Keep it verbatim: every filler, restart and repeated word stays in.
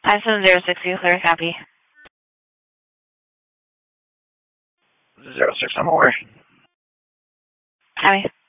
five seven zero six, you clear, copy. Zero six, I'm aware. Copy.